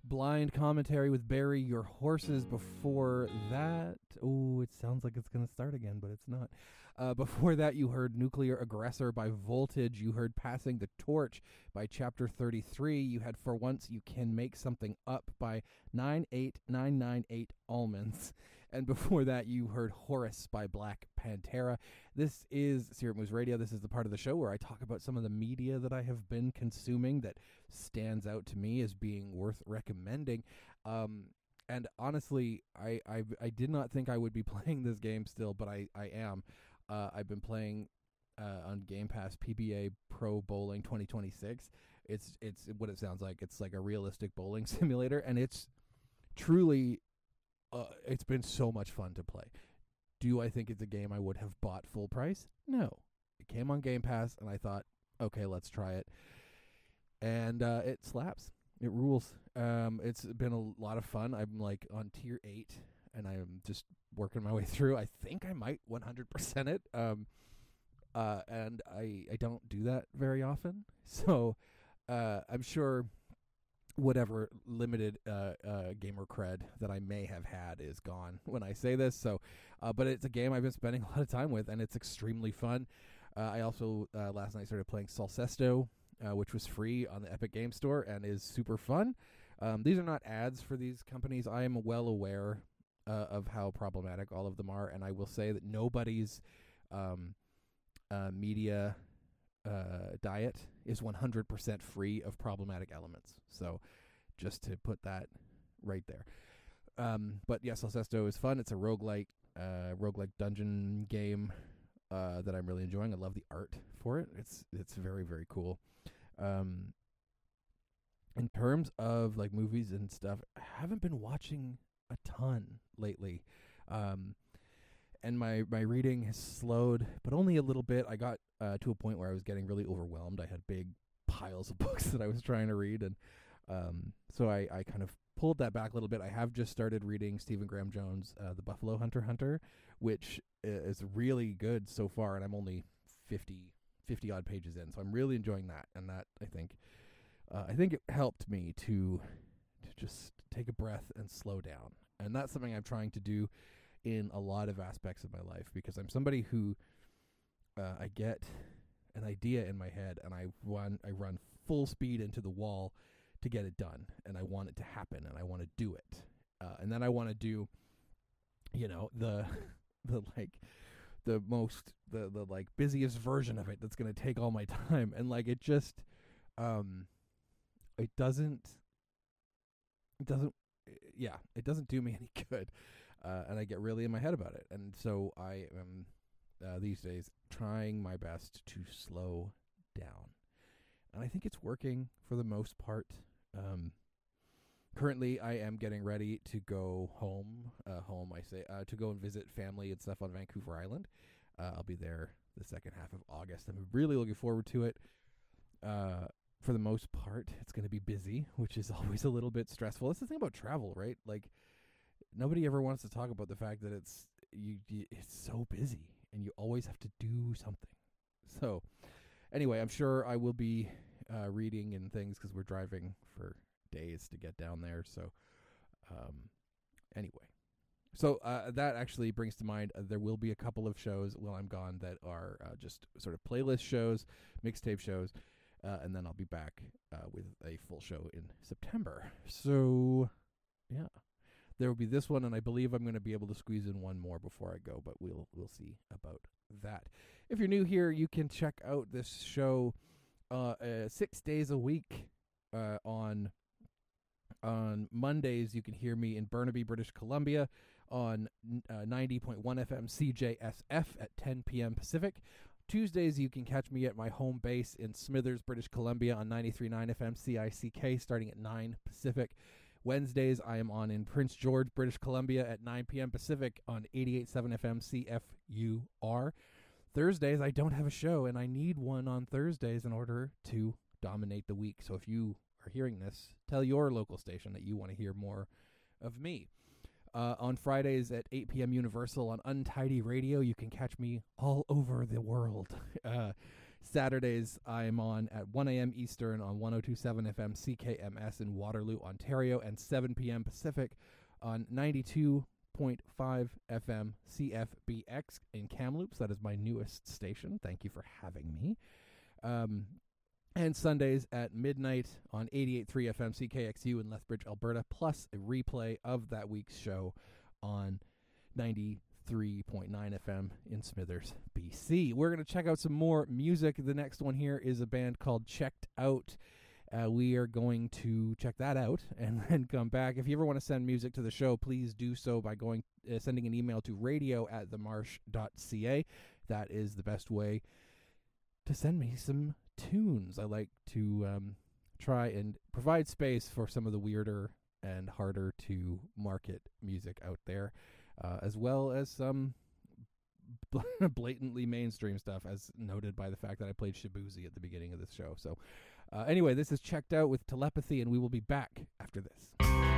Blind Commentary with Barry, Your Horses. Before that, oh, it sounds like it's going to start again, but it's not. Before that, you heard Nuclear Aggressor by Voltage. You heard Passing the Torch by Chapter 33. You had For Once You Can Make Something Up by 98998 Almonds. And before that, you heard Horus by Black Pantera. This is Syrup Moose Radio. This is the part of the show where I talk about some of the media that I have been consuming that stands out to me as being worth recommending. And honestly, I did not think I would be playing this game still, but I am. I've been playing on Game Pass PBA Pro Bowling 2026. It's what it sounds like. It's like a realistic bowling simulator, and it's truly it's been so much fun to play. Do I think it's a game I would have bought full price? No. It came on Game Pass, and I thought, okay, let's try it. And it slaps. It rules. It's been a lot of fun. I'm like on tier 8, and I'm just working my way through. I think I might 100% it. And I don't do that very often. So I'm sure whatever limited gamer cred that I may have had is gone when I say this. So, but it's a game I've been spending a lot of time with, and it's extremely fun. I also last night started playing Solcesto, which was free on the Epic Game Store and is super fun. These are not ads for these companies. I am well aware of how problematic all of them are, and I will say that nobody's media diet is 100% free of problematic elements. So just to put that right there. But yes, Alcesto is fun. It's a roguelike dungeon game that I'm really enjoying. I love the art for it. It's very, very cool. In terms of like movies and stuff, I haven't been watching a ton lately. And my reading has slowed, but only a little bit. I got to a point where I was getting really overwhelmed. I had big piles of books that I was trying to read, and so I kind of pulled that back a little bit. I have just started reading Stephen Graham Jones' The Buffalo Hunter, which is really good so far, and I'm only 50 odd pages in, so I'm really enjoying that. And that I think it helped me to just take a breath and slow down, and that's something I'm trying to do in a lot of aspects of my life, because I'm somebody who I get an idea in my head and I run full speed into the wall to get it done, and I want it to happen, and I want to do it, and then I want to do, the busiest version of it that's going to take all my time, and like it just it doesn't do me any good. And I get really in my head about it. And so I am, these days, trying my best to slow down. And I think it's working for the most part. Currently, I am getting ready to go home. To go and visit family and stuff on Vancouver Island. I'll be there the second half of August. I'm really looking forward to it. For the most part, it's going to be busy, which is always a little bit stressful. That's the thing about travel, right? Like, nobody ever wants to talk about the fact that it's so busy and you always have to do something. So anyway, I'm sure I will be reading and things because we're driving for days to get down there. So anyway, so that actually brings to mind there will be a couple of shows while I'm gone that are just sort of playlist shows, mixtape shows, and then I'll be back with a full show in September. So yeah. There will be this one, and I believe I'm going to be able to squeeze in one more before I go, but we'll see about that. If you're new here, you can check out this show 6 days a week. On Mondays, you can hear me in Burnaby, British Columbia on 90.1 FM CJSF at 10 p.m. Pacific. Tuesdays, you can catch me at my home base in Smithers, British Columbia on 93.9 FM CICK starting at 9 Pacific. Wednesdays, I am on in Prince George, British Columbia at 9 p.m. Pacific on 88.7 FM CFUR. Thursdays, I don't have a show, and I need one on Thursdays in order to dominate the week. So if you are hearing this, tell your local station that you want to hear more of me. On Fridays at 8 p.m. Universal on Untidy Radio, you can catch me all over the world. Saturdays, I'm on at 1 a.m. Eastern on 102.7 FM CKMS in Waterloo, Ontario, and 7 p.m. Pacific on 92.5 FM CFBX in Kamloops. That is my newest station. Thank you for having me. And Sundays at midnight on 88.3 FM CKXU in Lethbridge, Alberta, plus a replay of that week's show on 93.9 FM in Smithers, BC. We're going to check out some more music. The next one here is a band called Checked Out. We are going to check that out and then come back. If you ever want to send music to the show, please do so by sending an email to radio@themarsh.ca. That is the best way to send me some tunes. I like to try and provide space for some of the weirder and harder to market music out there, as well as some blatantly mainstream stuff, as noted by the fact that I played Shabuzi at the beginning of this show. So anyway, this is Checked Out with Telepathy, and we will be back after this.